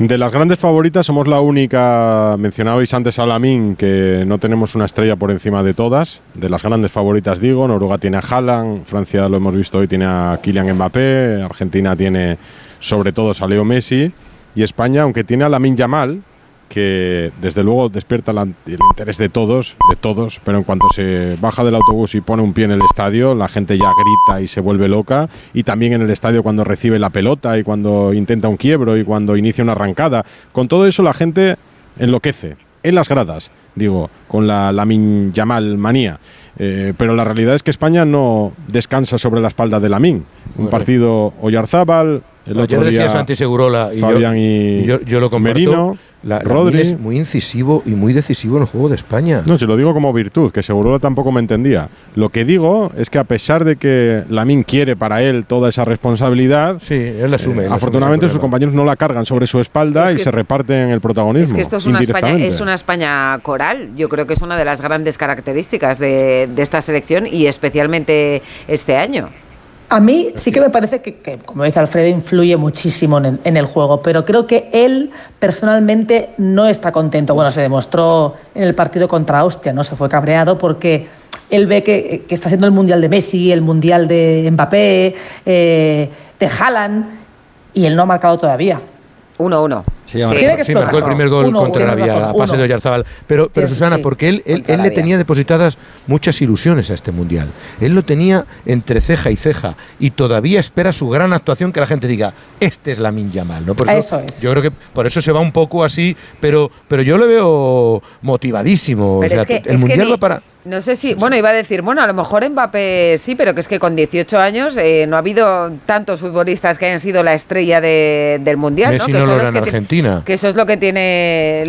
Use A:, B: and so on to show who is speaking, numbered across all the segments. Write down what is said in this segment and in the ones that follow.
A: De las grandes favoritas somos la única, mencionabais antes a Lamine, que no tenemos una estrella por encima de todas. De las grandes favoritas digo, Noruega tiene a Haaland, Francia lo hemos visto hoy tiene a Kylian Mbappé, Argentina tiene sobre todo a Leo Messi y España, aunque tiene a Lamine Yamal, que desde luego despierta el interés de todos, pero en cuanto se baja del autobús y pone un pie en el estadio, la gente ya grita y se vuelve loca, y también en el estadio cuando recibe la pelota y cuando intenta un quiebro y cuando inicia una arrancada. Con todo eso la gente enloquece, en las gradas, digo, con la Lamine Yamal manía. Pero la realidad es que España no descansa sobre la espalda de Lamine. Un partido Oyarzábal, el otro día
B: Santi Segurola y
A: Fabián y
B: yo lo comparto.
A: Merino.
B: Rodri es muy incisivo y muy decisivo en el juego de España.
A: No, si lo digo como virtud, que Segurola tampoco me entendía. Lo que digo es que a pesar de que Lamine quiere para él toda esa responsabilidad,
B: sí, él la asume.
A: Afortunadamente sus compañeros no la cargan sobre su espalda y se reparten el protagonismo. Es
C: que esto es una España coral. Yo creo que es una de las grandes características de esta selección y especialmente este año.
D: A mí sí que me parece que, como dice Alfredo, influye muchísimo en el juego, pero creo que él personalmente no está contento. Bueno, se demostró en el partido contra Austria, ¿no? Se fue cabreado porque él ve que está siendo el mundial de Messi, el mundial de Mbappé, de Haaland, y él no ha marcado todavía.
C: 1-1.
B: Sí, marcó el primer gol contra Arabia a pase de Oyarzábal. Pero Susana, porque él le tenía depositadas muchas ilusiones a este Mundial. Él lo tenía entre ceja y ceja y todavía espera su gran actuación, que la gente diga, este es Lamine Yamal, ¿no? Por eso es. Yo creo que por eso se va un poco así, pero yo le veo motivadísimo.
C: Pero o sea, el Mundial va para... No sé si, iba a decir, a lo mejor Mbappé sí, pero que es que con 18 años no ha habido tantos futbolistas que hayan sido la estrella del Mundial,
B: Messi
C: ¿no? Que
B: no lo era en Argentina.
C: Que eso es lo que tiene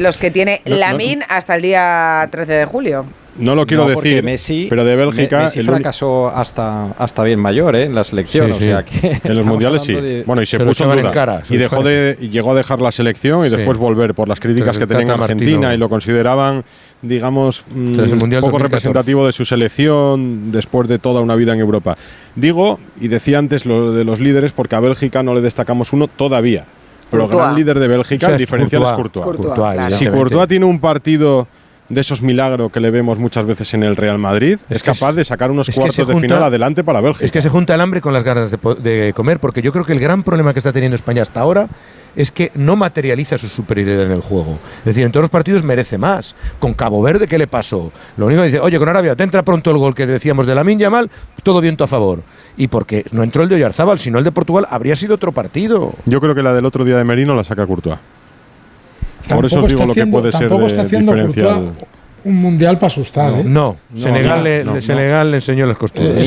C: Lamine hasta el día 13 de julio.
A: No lo quiero decir,
E: Messi,
A: pero de Bélgica...
E: Messi fracasó hasta bien mayor en la selección.
A: Sí,
E: o sea que
A: en los mundiales sí. Y se puso en duda. Y llegó a dejar la selección y después volver por las críticas que tenían en Argentina y lo consideraban, digamos, poco representativo de su selección después de toda una vida en Europa. Digo, y decía antes lo de los líderes, porque a Bélgica no le destacamos uno todavía. Pero el gran líder de Bélgica, el diferencial es Courtois.
C: Claro.
A: Si Courtois tiene un partido de esos milagros que le vemos muchas veces en el Real Madrid, es capaz de sacar unos cuartos de final adelante para Bélgica.
B: Es que se junta el hambre con las ganas de comer, porque yo creo que el gran problema que está teniendo España hasta ahora es que no materializa su superioridad en el juego. Es decir, en todos los partidos merece más. Con Cabo Verde, ¿qué le pasó? Lo único que dice, oye, con Arabia, te entra pronto el gol que decíamos de Lamine Yamal, todo viento a favor. Y porque no entró el de Oyarzábal, sino el de Portugal, habría sido otro partido.
A: Yo creo que la del otro día de Merino la saca Courtois. Por eso digo lo que puede ser diferencial.
F: Un mundial para asustar.
B: Senegal le enseñó las costumbres.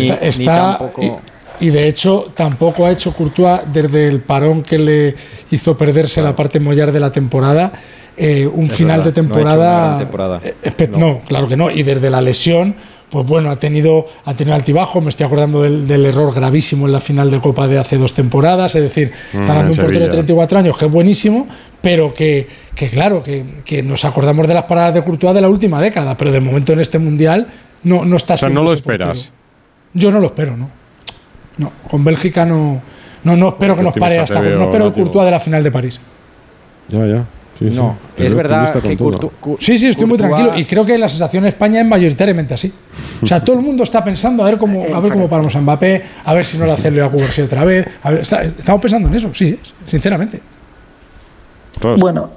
F: Y de hecho, tampoco ha hecho Courtois desde el parón que le hizo perderse la parte mollar de la temporada. Un final de temporada. No, claro que no. Y desde la lesión, pues bueno, ha tenido altibajo. Me estoy acordando del error gravísimo en la final de Copa de hace 2 temporadas. Es decir, está hablando un portero de 34 años, que es buenísimo, pero que claro, que nos acordamos de las paradas de Courtois de la última década, pero de momento en este Mundial no está siendo.
A: O sea, no lo esperas.
F: Portero. Yo no lo espero, ¿no? No, con Bélgica no espero que nos pare hasta. No espero el Courtois de la final de París.
A: Ya. Sí,
E: no, es verdad que
F: Sí, estoy muy tranquilo y creo que la sensación en España es mayoritariamente así. O sea, todo el mundo está pensando a ver cómo paramos a Mbappé, a ver si no lo hace Leo a Cubarsí otra vez. Estamos pensando en eso, sí, sinceramente.
D: Bueno,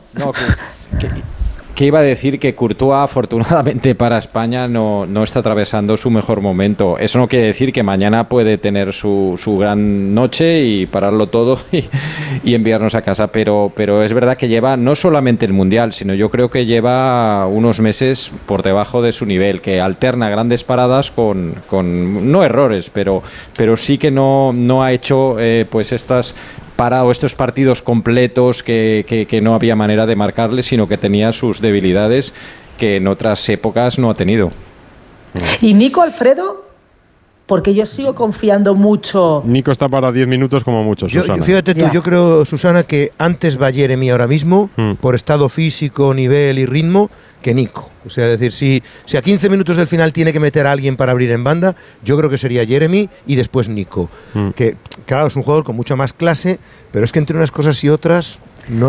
E: que iba a decir que Courtois, afortunadamente para España, no está atravesando su mejor momento. Eso no quiere decir que mañana puede tener su gran noche y pararlo todo y enviarnos a casa, pero es verdad que lleva no solamente el Mundial, sino yo creo que lleva unos meses por debajo de su nivel, que alterna grandes paradas con no errores, pero sí que no ha hecho pues estos partidos completos que no había manera de marcarle, sino que tenía sus debilidades que en otras épocas no ha tenido.
D: ¿Y Nico, Alfredo? Porque yo sigo confiando mucho.
A: Nico está para 10 minutos como mucho, Susana.
B: Fíjate tú, yo creo, Susana, que antes va Jeremy ahora mismo, por estado físico, nivel y ritmo, que Nico. O sea, es decir, si a 15 minutos del final tiene que meter a alguien para abrir en banda, yo creo que sería Jeremy y después Nico. Que, claro, es un jugador con mucha más clase, pero es que entre unas cosas y otras